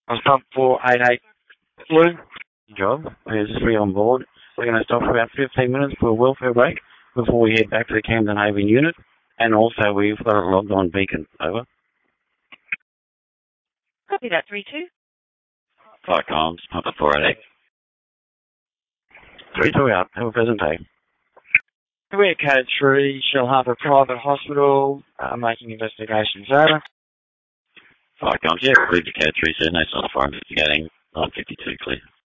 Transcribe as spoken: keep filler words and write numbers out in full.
On pump four eight eight Blue. Job. There's three on board. We're going to stop for about fifteen minutes for a welfare break before we head back to the Camden Haven unit. And also, we've got it logged on Beacon. Over. Copy that, three two. Flight comms, pump at four eight eight. three two out. Have a pleasant day. We're code three, Shell Harbour Private Hospital, uh, making investigations. Over. Flight comms, yeah, cleared to code three, so no sign of fire investigating. nine fifty-two clear.